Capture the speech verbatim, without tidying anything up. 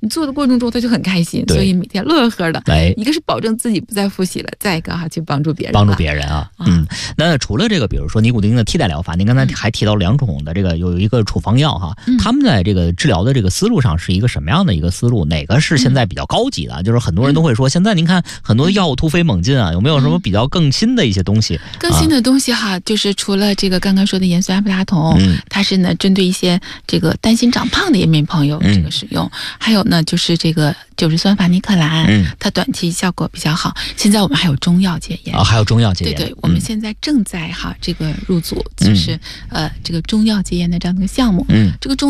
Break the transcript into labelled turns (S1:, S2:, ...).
S1: 你做的过程中他就很开心，所以每天乐呵的。
S2: 哎，
S1: 一个是保证自己不再复习了，再一个哈去帮助别人，
S2: 帮助别人啊。嗯，那除了这个，比如说尼古丁的替代疗法，您刚才还提到两种的这个有一个处方药哈，嗯、他们在这个治疗的这个思路上是一个什么样的一个思路？哪个是现在比较高级的？嗯、就是很多人都会说，现在您看很多药物突飞猛进啊，有没有什么比较更新的一些东西？
S1: 更新的东西哈，就是除了这个刚刚说的盐酸阿普拉酮，嗯、它是呢针对一些这个担心长胖的一名朋友这个使用，嗯、还有呢就是这个酒石酸伐尼克兰，嗯、它短期效果比较好。现在我们还有中药戒烟
S2: 啊、哦，还有中药戒烟，
S1: 对对，我们现在正在哈这个入组，就是、嗯、呃这个中药戒烟的这样的一个项目，嗯，这个中。